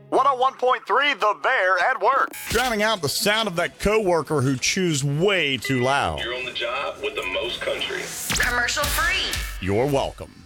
101.3 The Bear at Work. Drowning out the sound of that coworker who chews way too loud. You're on the job with the most country. Commercial free. You're welcome.